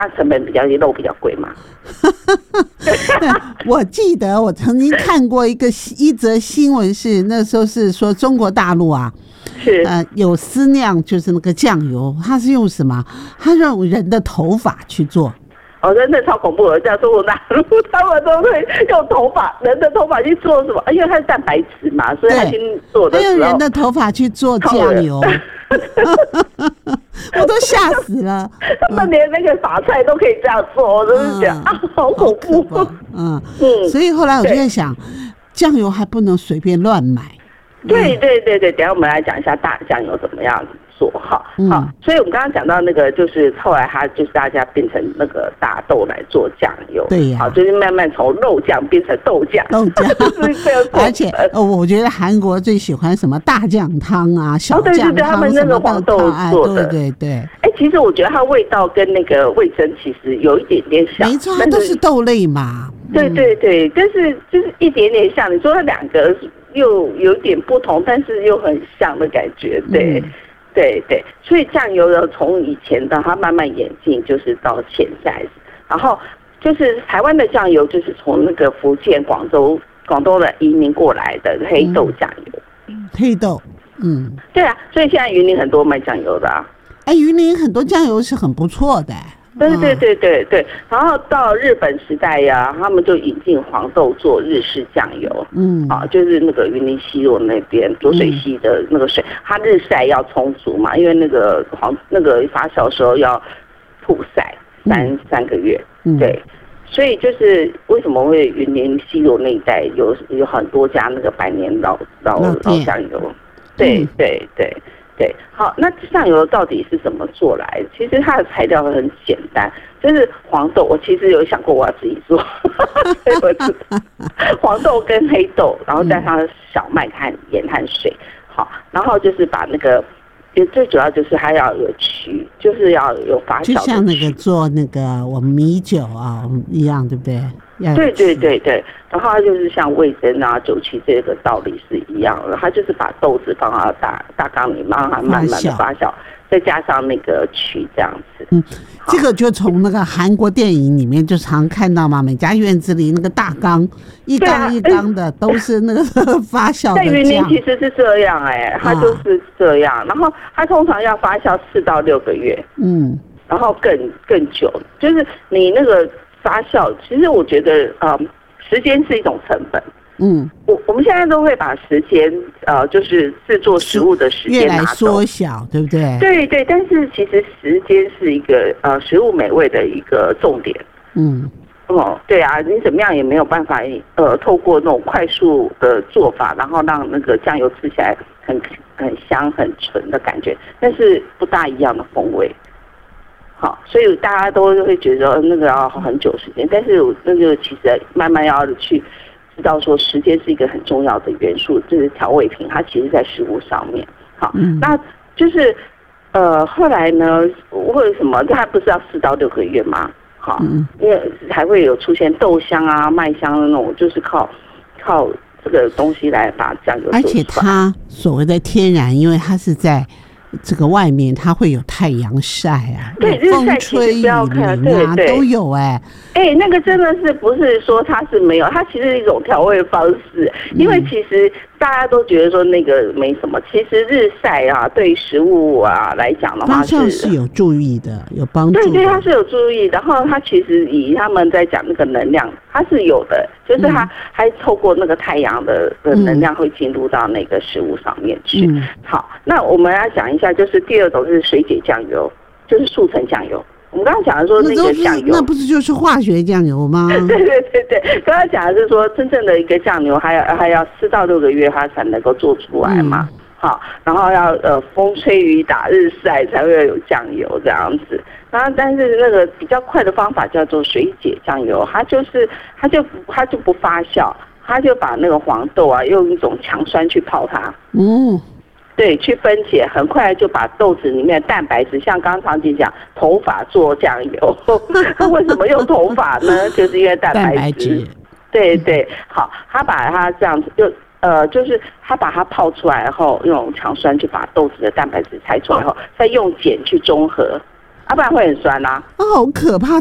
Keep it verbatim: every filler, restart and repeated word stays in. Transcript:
它成本比较低，肉比较贵嘛。 我记得我曾经看过一个一则新闻是，那时候是说中国大陆啊， 是呃有私酿，就是那个酱油，它是用什么？它用人的头发去做。 哦，真的超恐怖的，像中国大陆他们都会用头发人的头发去做什么？因为它是蛋白质嘛，所以他先做的时候， 他用人的头发去做酱油。我都吓死了！ 他们连那个法菜都可以这样做，我真是觉得、嗯、啊，好恐怖！ 嗯嗯，所以后来我就在想，酱油还不能随便乱买。 对对对对，等一下我们来讲一下大酱油怎么样做哈。好，所以我们刚刚讲到那个，就是后来它就是大家变成那个大豆来做酱油， 对呀、啊， 好，就是慢慢从肉酱变成豆酱， 豆酱，而且哦，我觉得韩国最喜欢什么大酱汤啊、小酱汤，哦、对对对， 他们那个黄豆做的， 对对对。 哎，其实我觉得它味道跟那个味噌其实有一点点像， 没错，它都是豆类嘛。 对对对，但是就是一点点像。你说它两个又有点不同，但是又很像的感觉，对。嗯对对，所以酱油呢，从以前的它慢慢演进，就是到现在，然后就是台湾的酱油，就是从那个福建、广州、广东的移民过来的黑豆酱油。 嗯、黑豆，嗯， 对啊，所以现在云林很多卖酱油的啊。 哎，云林很多酱油是很不错的。 对对对对对，然后到日本时代呀、啊，他们就引进黄豆做日式酱油，嗯，啊，就是那个云林西螺那边浊水溪的那个水，嗯、它日晒要充足嘛，因为那个黄那个发酵的时候要曝晒三、嗯、三个月，嗯、对，所以就是为什么会云林西螺那一带有有很多家那个百年老老老酱油，对对对。对，好，那酱油到底是怎么做来？其实它的材料很简单，就是黄豆。我其实有想过我要自己做，所以我知道黄豆跟黑豆，然后加上小麦和盐和水，好，然后就是把那个，最主要就是它要有曲，就是要有发酵的曲， 就像那个做那个我们米酒啊一样，对不对？ 对对对对，然后它就是像味噌啊、酒曲这个道理是一样的，它就是把豆子放到大大缸里，让它慢慢的发酵，再加上那个曲这样子。 嗯，这个就从那个韩国电影里面就常看到嘛，每家院子里那个大缸，一缸一缸的都是那个发酵的酱。 在云林其实是这样哎、欸，它就是这样，啊、然后它通常要发酵四到六个月，嗯，然后更更久，就是你那个。发酵，其实我觉得，嗯，时间是一种成本。嗯，我我们现在都会把时间，呃，就是制作食物的时间越来缩小，对不对？ 对对，但是其实时间是一个呃食物美味的一个重点。嗯，哦，对啊，你怎么样也没有办法，呃，透过那种快速的做法，然后让那个酱油吃起来很很香、很纯的感觉，但是不大一样的风味。好，所以大家都会觉得那个要很久时间，但是那个其实慢慢要去知道说，时间是一个很重要的元素，就是调味品，它其实在食物上面。好，嗯、那就是呃后来呢，为什么它不是要四到六个月吗？好，嗯、因为还会有出现豆香啊、麦香的那种，就是靠靠这个东西来把酱油做出来。 而且它所谓的天然，因为它是在。这个外面它会有太阳晒啊， 对， 风吹雨淋啊， 对对都有哎、 欸。哎、欸，那个真的是不是说它是没有，它其实是一种调味方式。因为其实大家都觉得说那个没什么，其实日晒啊，对食物啊来讲的话是是有注意的，有帮助的。 对对，它是有注意。然后它其实以他们在讲那个能量，它是有的，就是它还透过那个太阳的的能量会进入到那个食物上面去。嗯、好，那我们要讲一下。就是第二种是水解酱油，就是速成酱油。我们刚刚讲的说那个酱油， 那不是就是化学酱油吗？ 对对对对，刚刚讲的是说真正的一个酱油，还要还要四到六个月它才能够做出来嘛。嗯、好，然后要呃风吹雨打日晒才会有酱油这样子。然后但是那个比较快的方法叫做水解酱油，它就是它就它就不发酵，它就把那个黄豆啊用一种强酸去泡它。嗯。对，去分解，很快就把豆子里面的蛋白质，像刚刚长姐讲，头发做酱油，为什么用头发呢？就是因为蛋白质。蛋白质对对，好，他把它这样子就呃，就是他把它泡出来后，用强酸去把豆子的蛋白质拆出来后，再用碱去中和。 啊，不然会很酸呐、啊。 啊，好可怕！